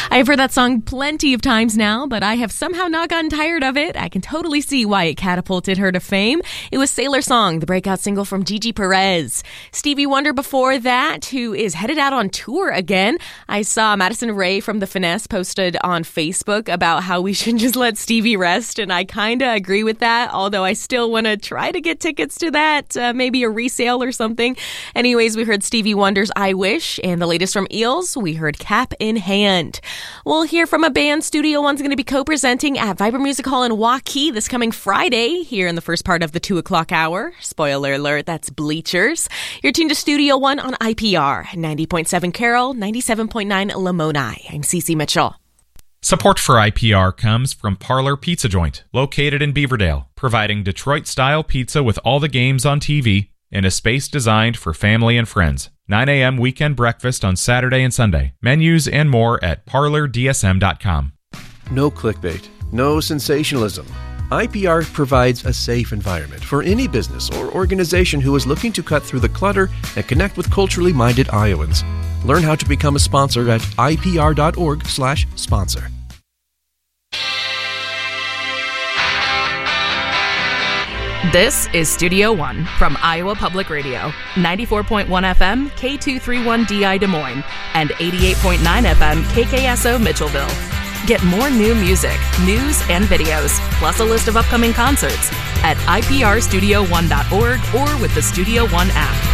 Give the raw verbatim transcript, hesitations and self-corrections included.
I've heard that song plenty of times now, but I have somehow not gotten tired of it. I can totally see why it catapulted her to fame. It was Sailor Song, the breakout single from Gigi Perez. Stevie Wonder before that, who is headed out on tour again. I saw Madison Rae from The Finesse posted on Facebook about how we should just let Stevie rest, and I kind of agree with that, although I still want to try to get tickets to that, uh, maybe a resale or something. Anyways, we heard Stevie Wonder's I Wish, and the latest from Eels, we heard Cap in Hand. We'll hear from a band Studio One's going to be co-presenting at Vibrant Music Hall in Waukee this coming Friday here in the first part of the two o'clock hour. Spoiler alert, that's Bleachers. You're tuned to Studio One on I P R, ninety point seven Carroll, ninety-seven point nine Lamoni. I'm Cece Mitchell. Support for I P R comes from Parlor Pizza Joint, located in Beaverdale, providing Detroit-style pizza with all the games on T V in a space designed for family and friends. nine a.m. weekend breakfast on Saturday and Sunday. Menus and more at parlor d s m dot com. No clickbait, no sensationalism. I P R provides a safe environment for any business or organization who is looking to cut through the clutter and connect with culturally minded Iowans. Learn how to become a sponsor at I P R dot org slash sponsor. This is Studio One from Iowa Public Radio, ninety-four point one F M, K two thirty-one D I Des Moines, and eighty-eight point nine F M, K K S O Mitchellville. Get more new music, news, and videos, plus a list of upcoming concerts at I P R studio one dot org or with the Studio One app.